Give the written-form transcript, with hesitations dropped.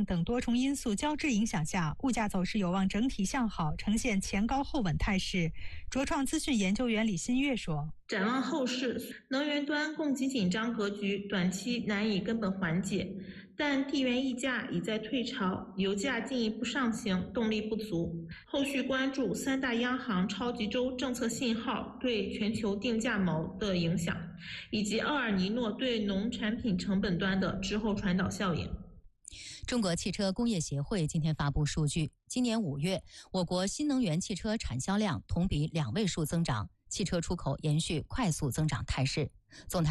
性等多重因素交织影响下，物价走势有望整体向好，呈现前高后稳态势。卓创资讯研究员李新月说： 展望后市，能源端供给紧张格局短期难以根本缓解，但地缘溢价已在退潮，油价进一步上行动力不足。后续关注三大央行超级周政策信号对全球定价锚的影响，以及奥尔尼诺对农产品成本端的滞后传导效应。 中国汽车工业协会今天发布数据，今年5月，我国新能源汽车产销量同比2位数增长，汽车出口延续快速增长态势。总台